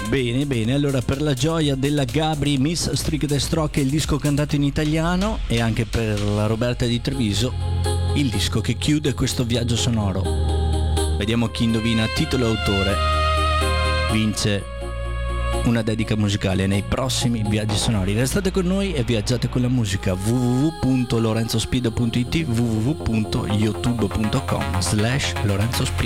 Bene, bene, allora per la gioia della Gabri, Miss Strick the Stroke è il disco cantato in italiano, e anche per la Roberta di Treviso il disco che chiude questo viaggio sonoro. Vediamo chi indovina titolo e autore vince una dedica musicale nei prossimi viaggi sonori. Restate con noi e viaggiate con la musica. www.lorenzospido.it, www.youtube.com/Lorenzo Spido.